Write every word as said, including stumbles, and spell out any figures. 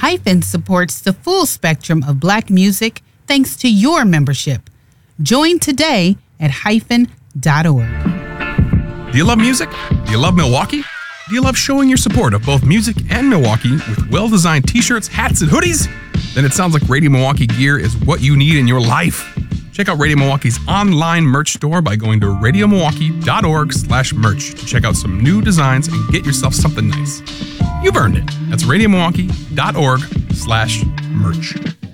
Hyphen supports the full spectrum of Black music thanks to your membership. Join today at hyphen dot org. Do you love music? Do you love Milwaukee? Do you love showing your support of both music and Milwaukee with well-designed t-shirts, hats, and hoodies? Then it sounds like Radio Milwaukee gear is what you need in your life. Check out Radio Milwaukee's online merch store by going to radio milwaukee dot org slash merch to check out some new designs and get yourself something nice. You've earned it. That's radio milwaukee dot org slash merch.